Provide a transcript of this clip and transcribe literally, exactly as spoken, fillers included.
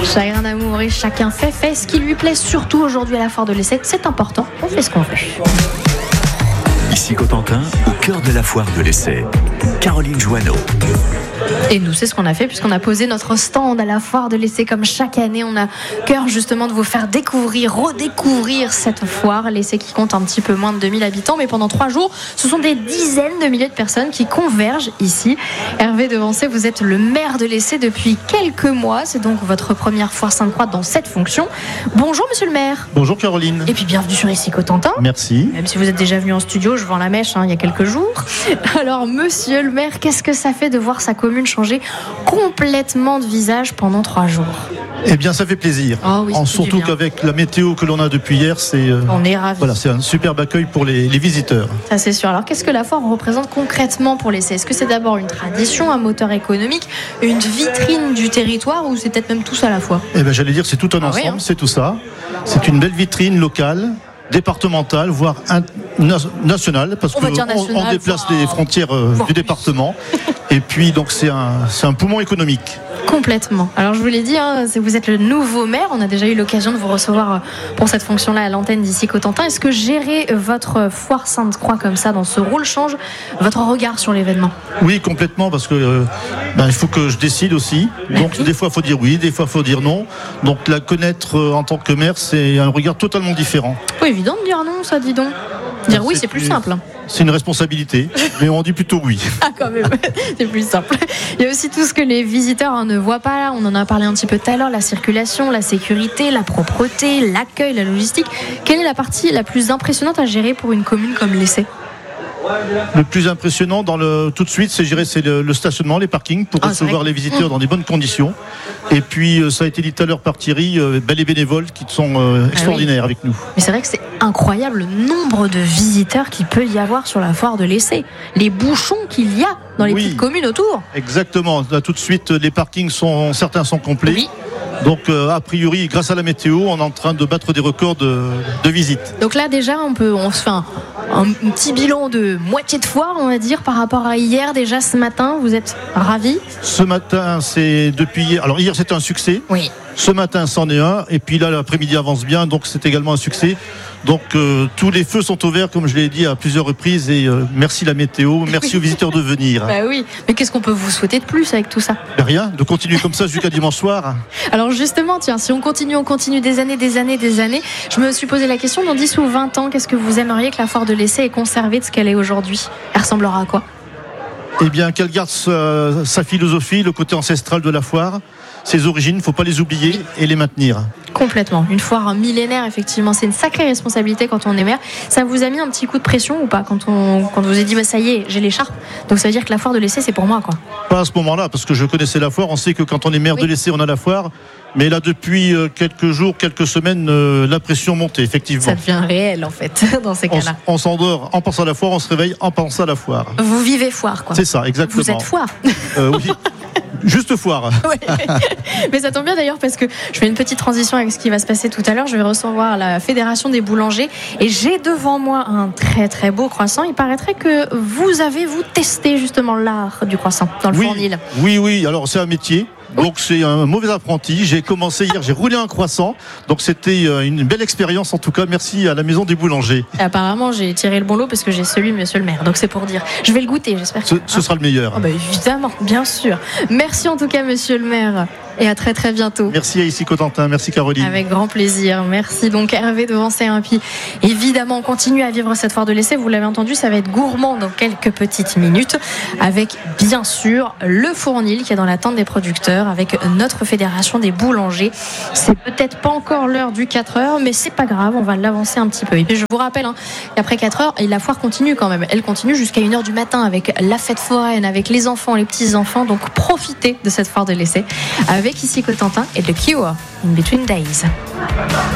Chagrin d'amour et chacun fait, fait ce qui lui plaît, surtout aujourd'hui à la foire de l'essai. C'est important, on fait ce qu'on veut. Ici Cotentin, au cœur de la foire de l'essai. Caroline Joanneau. Et nous, c'est ce qu'on a fait puisqu'on a posé notre stand à la foire de l'essai. Comme chaque année, on a cœur justement de vous faire découvrir, redécouvrir cette foire. L'essai qui compte un petit peu moins de deux mille habitants, mais pendant trois jours, ce sont des dizaines de milliers de personnes qui convergent ici. Hervé Devancé, vous êtes le maire de l'essai depuis quelques mois. C'est donc votre première foire Sainte-Croix dans cette fonction. Bonjour monsieur le maire. Bonjour Caroline. Et puis bienvenue sur Ici Cotentin. Merci. Même si vous êtes déjà venu en studio, je vends la mèche hein, il y a quelques jours. Alors monsieur le maire, qu'est-ce que ça fait de voir sa commune changer complètement de visage pendant trois jours? Eh bien, ça fait plaisir. Oh oui, en, ça fait du surtout bien. qu'avec la météo que l'on a depuis hier, c'est euh, On est ravis. voilà, c'est un superbe accueil pour les, les visiteurs. Ça c'est sûr. Alors qu'est-ce que la foire représente concrètement pour l'essai? Est-ce que c'est d'abord une tradition, un moteur économique, une vitrine du territoire, ou c'est peut-être même tout ça à la fois? Eh bien, j'allais dire, c'est tout un Ah ensemble, oui, hein. c'est tout ça. C'est une belle vitrine locale, départementale, voire un- na- nationale, parce On va qu'on dire nationale, on déplace voire- les frontières euh, voire du plus. département. Et puis, donc, c'est un, c'est un poumon économique. Complètement. Alors je vous l'ai dit, hein, c'est- vous êtes le nouveau maire. On a déjà eu l'occasion de vous recevoir euh, pour cette fonction-là à l'antenne d'Ici Cotentin. Est-ce que gérer votre foire Sainte-Croix comme ça, dans ce rôle, change votre regard sur l'événement? Oui, complètement, parce que euh, ben, il faut que je décide aussi. Donc, oui. des fois, il faut dire oui, des fois, il faut dire non. Donc, la connaître euh, en tant que maire, c'est un regard totalement différent. Pas évident de dire non, ça, dis donc. Dire oui, C'est c'est plus plus- simple. hein. C'est une responsabilité, mais on dit plutôt oui. Ah, quand même, c'est plus simple. Il y a aussi tout ce que les visiteurs hein, ne voient pas là. On en a parlé un petit peu tout à l'heure, la circulation, la sécurité, la propreté, l'accueil, la logistique. Quelle est la partie la plus impressionnante à gérer pour une commune comme l'Essai? Le plus impressionnant dans le, tout de suite, c'est, je dirais, c'est le, le stationnement, les parkings, pour Ah, c'est recevoir vrai. les visiteurs dans des bonnes conditions. Et puis, euh, ça a été dit tout à l'heure par Thierry, euh, ben, les bénévoles qui sont euh, extraordinaires avec nous. Mais c'est vrai que c'est incroyable le nombre de visiteurs qu'il peut y avoir sur la foire de l'Essai. Les bouchons qu'il y a dans les Oui. petites communes autour. Exactement. Là, tout de suite, les parkings sont, certains sont complets. Oui. Donc, euh, a priori, grâce à la météo, on est en train de battre des records de, de visites. Donc là déjà on peut on se fait un, un petit bilan de moitié de foire on va dire par rapport à hier. Déjà ce matin vous êtes ravis? Ce matin, c'est depuis hier. Alors, hier, c'était un succès. Oui. Ce matin, c'en est un. Et puis là, l'après-midi avance bien. Donc, c'est également un succès. Donc, euh, tous les feux sont ouverts, comme je l'ai dit à plusieurs reprises. Et euh, merci la météo. Merci aux visiteurs de venir. Bah oui, mais qu'est-ce qu'on peut vous souhaiter de plus avec tout ça? Rien, de continuer comme ça jusqu'à dimanche soir. Alors justement, tiens, si on continue, on continue des années, des années, des années, je me suis posé la question, dans dix ou vingt ans, qu'est-ce que vous aimeriez que la foire de l'Essai ait conservé de ce qu'elle est aujourd'hui? Elle ressemblera à quoi? Eh bien, qu'elle garde sa, sa philosophie, le côté ancestral de la foire, ses origines, il ne faut pas les oublier et les maintenir. Complètement. Une foire millénaire, effectivement, c'est une sacrée responsabilité quand on est maire. Ça vous a mis un petit coup de pression ou pas quand on quand vous avez dit bah, ça y est, j'ai l'écharpe, donc ça veut dire que la foire de l'Essai c'est pour moi quoi? Pas à ce moment-là, parce que je connaissais la foire. On sait que quand on est maire Oui. de l'Essai, on a la foire. Mais là, depuis euh, quelques jours, quelques semaines, euh, la pression montait, effectivement. Ça devient réel en fait dans ces On, s- cas-là. on s'endort en pensant à la foire, on se réveille en pensant à la foire. Vous vivez foire quoi? C'est ça, exactement. Vous êtes foire. Euh, oui, juste foire. Ouais. Mais ça tombe bien d'ailleurs parce que je fais une petite transition avec ce qui va se passer tout à l'heure. Je vais recevoir la Fédération des boulangers et j'ai devant moi un très très beau croissant. Il paraîtrait que vous avez vous testé justement l'art du croissant dans le Oui, fournil. oui, oui. Alors, c'est un métier. Donc, c'est un mauvais apprenti. J'ai commencé hier, j'ai roulé un croissant. Donc, c'était euh, une belle expérience. En tout cas, merci à la Maison des Boulangers. Et apparemment j'ai tiré le bon lot parce que j'ai celui de monsieur le maire. Donc c'est pour dire. Je vais le goûter, j'espère. Ce, ce sera le meilleur. Ah bah évidemment, bien sûr. Merci en tout cas monsieur le maire et à très très bientôt. Merci à Ici Cotentin. Merci Caroline. Avec grand plaisir. Merci donc Hervé Devancé. Puis évidemment, on continue à vivre cette foire de l'Essai. Vous l'avez entendu, ça va être gourmand dans quelques petites minutes. Avec bien sûr le fournil qui est dans l'attente des producteurs, avec notre fédération des boulangers. C'est peut-être pas encore l'heure du quatre heures, mais c'est pas grave, on va l'avancer un petit peu. Et puis je vous rappelle hein, qu'après quatre heures, la foire continue quand même. Elle continue jusqu'à une heure du matin avec la fête foraine, avec les enfants, les petits-enfants. Donc profitez de cette foire de l'Essai avec Ici Cotentin et le Cure in Between Days.